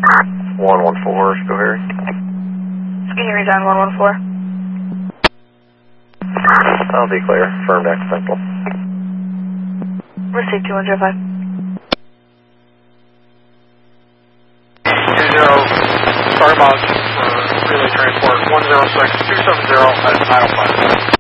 114, go Harry. Skinny resign 114. I'll be clear. Firm next central. Receive 205. 20, sorry about relay transport 106 270 at 905.